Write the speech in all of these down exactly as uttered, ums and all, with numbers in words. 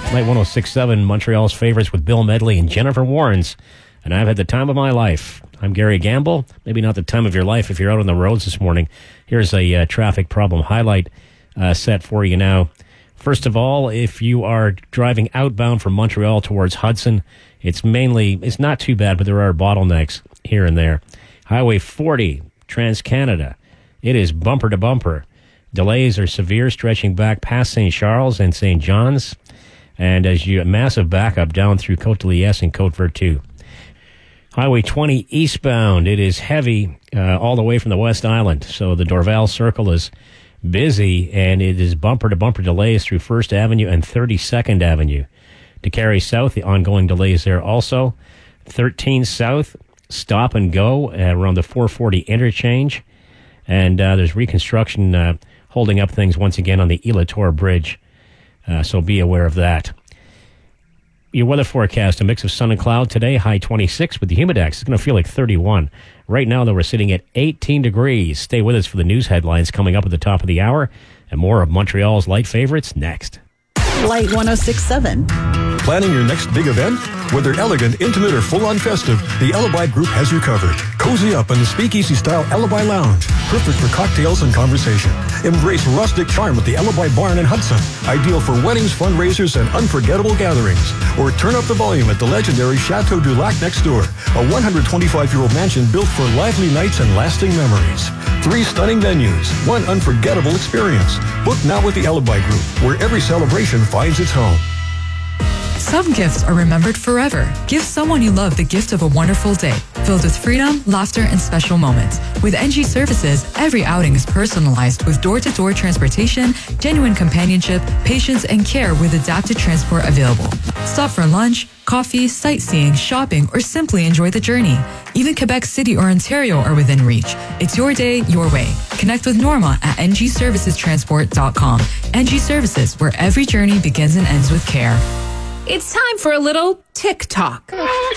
Light one oh six point seven, Montreal's favorites with Bill Medley and Jennifer Warnes. And I've had the time of my life. I'm Gary Gamble. Maybe not the time of your life if you're out on the roads this morning. Here's a uh, traffic problem highlight uh, set for you now. First of all, if you are driving outbound from Montreal towards Hudson, it's mainly, it's not too bad, but there are bottlenecks here and there. Highway forty, Trans-Canada. It is bumper to bumper. Delays are severe, stretching back past Saint Charles and Saint John's. And as you, a massive backup down through Côte de Liesse and Côte Vertu. Highway twenty eastbound, it is heavy uh, all the way from the West Island. So the Dorval Circle is busy, and it is bumper-to-bumper delays through First Avenue and thirty-second Avenue. To Carry South, the ongoing delays there also. thirteen South, stop and go uh, around the four forty interchange. And uh, there's reconstruction uh, holding up things once again on the Elator Bridge. Uh, so be aware of that. Your weather forecast, a mix of sun and cloud today, high twenty-six with the humidex. It's going to feel like thirty-one. Right now, though, we're sitting at eighteen degrees. Stay with us for the news headlines coming up at the top of the hour. And more of Montreal's light favorites next. Light one oh six point seven. Planning your next big event? Whether elegant, intimate, or full-on festive, the Alibi Group has you covered. Cozy up in the speakeasy-style Alibi Lounge. Perfect for cocktails and conversation. Embrace rustic charm at the Alibi Barn in Hudson. Ideal for weddings, fundraisers, and unforgettable gatherings. Or turn up the volume at the legendary Chateau du Lac next door. A one hundred twenty-five-year-old mansion built for lively nights and lasting memories. Three stunning venues, one unforgettable experience. Book now with the Alibi Group, where every celebration finds its home. Some gifts are remembered forever. Give someone you love the gift of a wonderful day, filled with freedom, laughter, and special moments. With N G Services, every outing is personalized with door-to-door transportation, genuine companionship, patience, and care with adapted transport available. Stop for lunch, coffee, sightseeing, shopping, or simply enjoy the journey. Even Quebec City or Ontario are within reach. It's your day, your way. Connect with Norma at n g services transport dot com. N G Services, where every journey begins and ends with care. It's time for a little TikTok.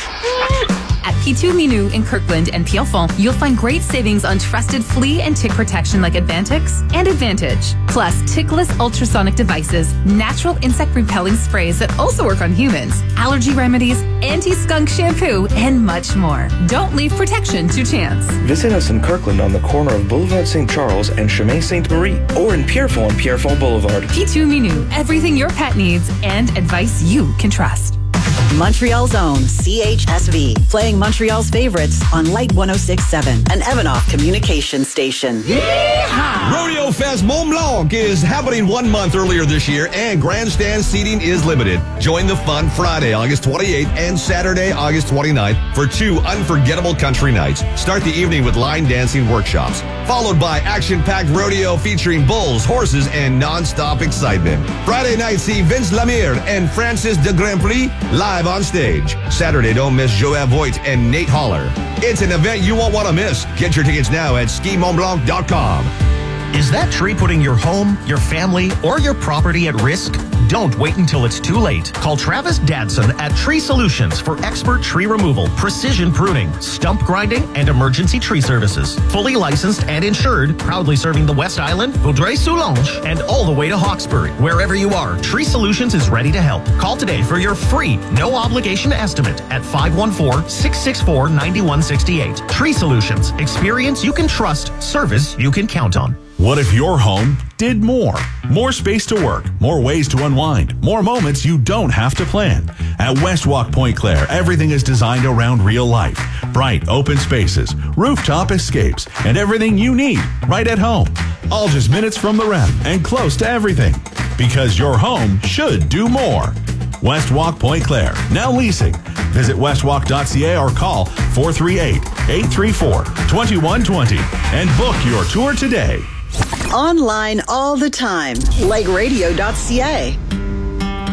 At P two Minou in Kirkland and Pierrefonds, you'll find great savings on trusted flea and tick protection like Advantix and Advantage. Plus, tickless ultrasonic devices, natural insect repelling sprays that also work on humans, allergy remedies, anti-skunk shampoo, and much more. Don't leave protection to chance. Visit us in Kirkland on the corner of Boulevard Saint Charles and Chemin Sainte-Marie, or in Pierrefonds on Pierrefonds Boulevard. P two Minou, everything your pet needs and advice you can trust. Montreal's own C H S V, playing Montreal's favorites on Light one oh six point seven, an Evanoff communication station. Yeehaw! Rodeo Fest Mont Blanc is happening one month earlier this year, and grandstand seating is limited. Join the fun Friday, August twenty-eighth, and Saturday, August twenty-ninth, for two unforgettable country nights. Start the evening with line dancing workshops, followed by action-packed rodeo featuring bulls, horses, and non-stop excitement. Friday night, see Vince Lemire and Francis de Grandprix live on stage. Saturday, don't miss Joël Voigt and Nate Holler. It's an event you won't want to miss. Get your tickets now at ski mont blanc dot com. Is that tree putting your home, your family, or your property at risk? Don't wait until it's too late. Call Travis Dadson at Tree Solutions for expert tree removal, precision pruning, stump grinding, and emergency tree services. Fully licensed and insured, proudly serving the West Island, Vaudreuil-Soulanges, and all the way to Hawkesbury. Wherever you are, Tree Solutions is ready to help. Call today for your free, no-obligation estimate at five one four, six six four, nine one six eight. Tree Solutions. Experience you can trust. Service you can count on. What if your home did more? More space to work, more ways to unwind, more moments you don't have to plan. At Westwalk Pointe Claire, everything is designed around real life. Bright, open spaces, rooftop escapes, and everything you need right at home. All just minutes from the rep and close to everything. Because your home should do more. Westwalk Pointe Claire, now leasing. Visit westwalk dot c a or call four three eight, eight three four, two one two zero and book your tour today. Online all the time. like radio dot c a.